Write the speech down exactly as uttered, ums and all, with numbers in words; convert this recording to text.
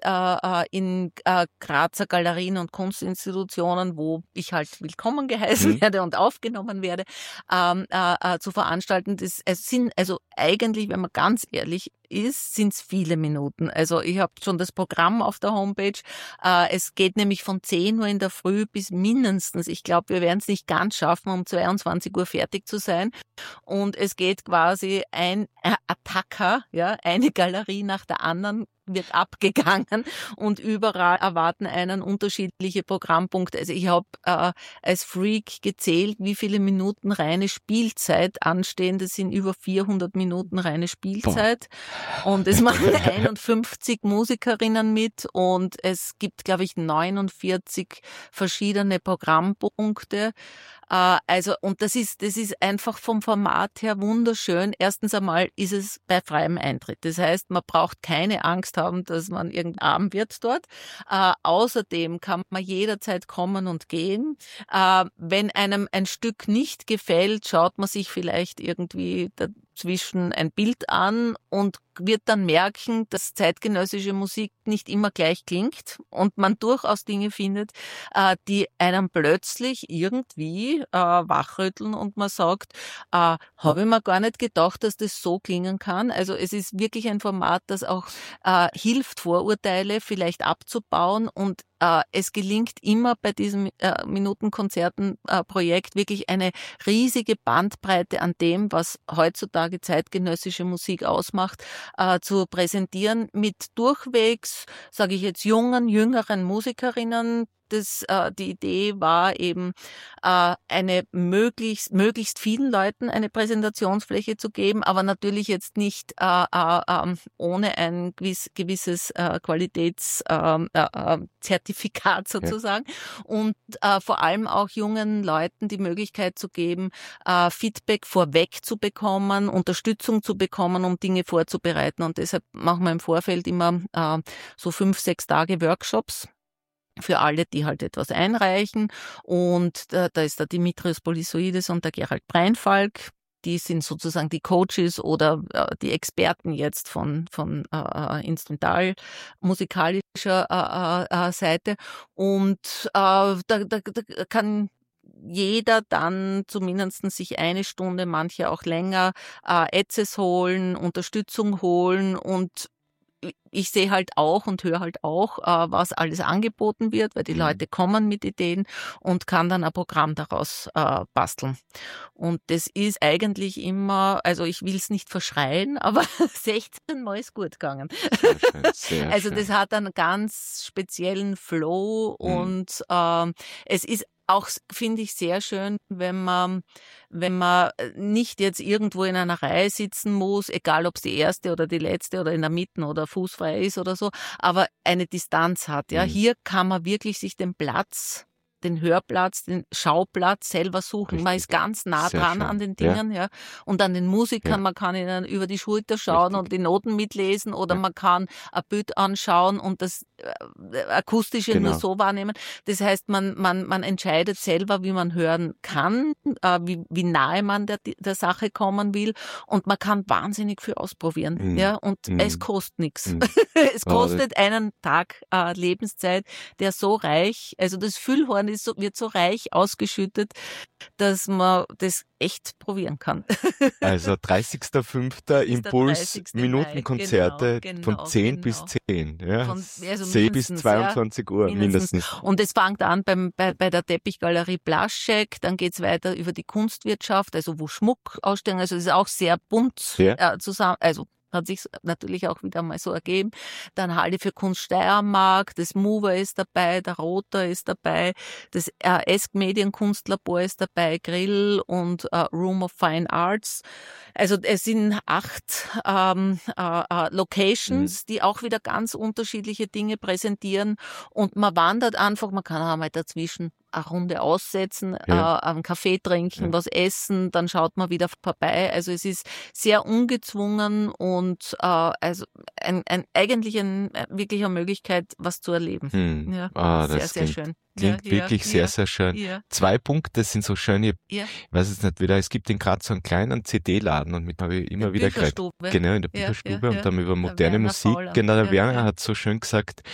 äh, in äh, Grazer Galerien und Kunstinstitutionen, wo ich halt willkommen geheißen mhm. werde und aufgenommen werde, ähm, äh, äh, zu veranstalten. Das es sind also eigentlich, wenn man ganz ehrlich ist, sind es viele Minuten. Also ich habe schon das Programm auf der Homepage. Äh, es geht nämlich von zehn Uhr in der Früh bis mindestens, ich glaube, wir werden es nicht ganz schaffen, um zweiundzwanzig Uhr fertig zu sein. Und es geht quasi ein Attacker, ja, eine Galerie nach der anderen wird abgegangen und überall erwarten einen unterschiedliche Programmpunkte. Also ich habe äh, als Freak gezählt, wie viele Minuten reine Spielzeit anstehen. Das sind über vierhundert Minuten reine Spielzeit. Boah. Und es machen einundfünfzig Musikerinnen mit und es gibt, glaube ich, neunundvierzig verschiedene Programmpunkte. Äh, also, und das ist, das ist einfach vom Format her wunderschön. Erstens einmal ist es bei freiem Eintritt. Das heißt, man braucht keine Angst haben, dass man irgendein arm wird dort. Äh, außerdem kann man jederzeit kommen und gehen. Äh, wenn einem ein Stück nicht gefällt, schaut man sich vielleicht irgendwie dazwischen ein Bild an und wird dann merken, dass zeitgenössische Musik nicht immer gleich klingt und man durchaus Dinge findet, äh, die einem plötzlich irgendwie äh, wachrütteln und man sagt, äh, habe ich mir gar nicht gedacht, dass das so klingen kann. Also es ist wirklich ein Format, das auch äh, hilft, Vorurteile vielleicht abzubauen und äh, es gelingt immer bei diesem äh, Minutenkonzerten-Projekt äh, wirklich eine riesige Bandbreite an dem, was heutzutage zeitgenössische Musik ausmacht, äh, zu präsentieren mit durchwegs, sage ich jetzt, jungen, jüngeren Musikerinnen. Das, äh, die Idee war eben, äh, eine möglichst, möglichst vielen Leuten eine Präsentationsfläche zu geben, aber natürlich jetzt nicht äh, äh, äh, ohne ein gewiss, gewisses äh, Qualitätszertifikat äh, sozusagen. Ja. Und äh, vor allem auch jungen Leuten die Möglichkeit zu geben, äh, Feedback vorweg zu bekommen, Unterstützung zu bekommen, um Dinge vorzubereiten. Und deshalb machen wir im Vorfeld immer äh, so fünf, sechs Tage Workshops für alle, die halt etwas einreichen. Und da, da ist der Dimitrios Polysoides und der Gerald Breinfalk. Die sind sozusagen die Coaches oder äh, die Experten jetzt von, von äh, instrumental-musikalischer äh, äh, Seite. Und äh, da, da, da kann jeder dann zumindest sich eine Stunde, manche auch länger, äh, Access holen, Unterstützung holen und ich sehe halt auch und höre halt auch, äh, was alles angeboten wird, weil die mhm. Leute kommen mit Ideen und kann dann ein Programm daraus äh, basteln. Und das ist eigentlich immer, also ich will es nicht verschreien, aber sechzehn Mal ist gut gegangen. Sehr schön, sehr also das schön. Hat einen ganz speziellen Flow mhm. und äh, es ist auch, finde ich, sehr schön, wenn man, wenn man nicht jetzt irgendwo in einer Reihe sitzen muss, egal ob es die erste oder die letzte oder in der Mitte oder fußfrei ist oder so, aber eine Distanz hat. Ja, mhm. Hier kann man wirklich sich den Platz, den Hörplatz, den Schauplatz selber suchen. Richtig. Man ist ganz nah Sehr dran schön. An den Dingen, ja. ja. Und an den Musikern, ja. man kann ihnen über die Schulter schauen Richtig. Und die Noten mitlesen oder ja. man kann ein Bild anschauen und das äh, Akustische genau. nur so wahrnehmen. Das heißt, man, man, man entscheidet selber, wie man hören kann, äh, wie, wie nahe man der, der Sache kommen will und man kann wahnsinnig viel ausprobieren, mhm. ja. Und mhm. es kostet nichts. Mhm. Es kostet oh, einen Tag äh, Lebenszeit, der so reich, also das Füllhorn ist so, wird so reich ausgeschüttet, dass man das echt probieren kann. Also dreißigster fünfter Impuls Minutenkonzerte genau, genau, von zehn genau. bis zehn. Ja. Von, also zehn bis zweiundzwanzig ja, Uhr mindestens. mindestens. Und es fängt an beim, bei, bei der Teppichgalerie Blaschek, dann geht's weiter über die Kunstwirtschaft, also wo Schmuck ausstellen, also es ist auch sehr bunt ja. äh, zusammen, also hat sich natürlich auch wieder mal so ergeben. Dann Halle für Kunst Steiermark, das Mover ist dabei, der Roter ist dabei, das äh, Esk Medienkunstlabor ist dabei, Grill und äh, Room of Fine Arts. Also es sind acht ähm, äh, äh, Locations, mhm. die auch wieder ganz unterschiedliche Dinge präsentieren und man wandert einfach, man kann auch mal dazwischen eine Runde aussetzen, ja. äh, einen Kaffee trinken, ja. was essen, dann schaut man wieder vorbei. Also es ist sehr ungezwungen und äh, also ein, ein, eigentlich ein, wirklich eine Möglichkeit, was zu erleben. Hm. Ja, ah, sehr, das sehr klingt, schön. Klingt ja, wirklich ja, sehr, ja, sehr schön. Ja. Zwei Punkte sind so schön. Ich ja. weiß es nicht wieder. Es gibt in Graz so einen kleinen C D-Laden und mit habe ich immer in wieder geredet. Genau, in der Bücherstube ja, ja, und dann über moderne Musik. Fauler. Genau, der ja, Werner ja. hat so schön gesagt,